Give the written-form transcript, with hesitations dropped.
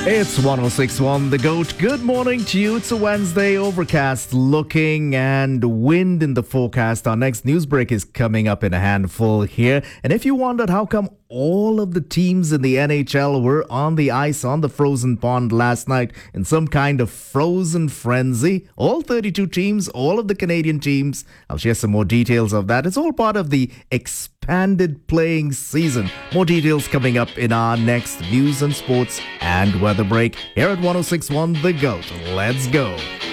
It's 1061 The Goat. Good morning to you. It's a Wednesday, overcast looking and wind in the forecast. Our next news break is coming up in a handful here. And if you wondered how come all of the teams in the NHL were on the ice on the frozen pond last night in some kind of frozen frenzy, all 32 teams, all of the Canadian teams, I'll share some more details of that. It's all part of the expanded playing season. More details coming up in our next news and sports and weather break here at 1061 The Goat. Let's go.